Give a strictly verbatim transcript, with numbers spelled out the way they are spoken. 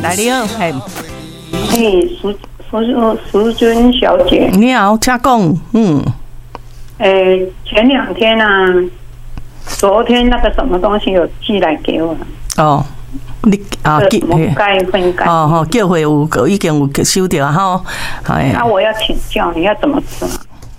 来你好，嘿， 嘿，苏苏苏尊小姐， 你好，请讲，嗯， 诶，前两天啊，昨天那个什么东西有寄来给我， 哦。你啊， 叫什么钙分钙？ 哦吼，叫会有已经有收到哈。哎， 那我要请教，你要怎么吃啊？